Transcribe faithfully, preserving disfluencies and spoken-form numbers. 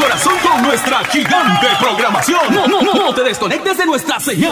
corazón con nuestra gigante programación. No, no, no, no te desconectes de nuestra señal.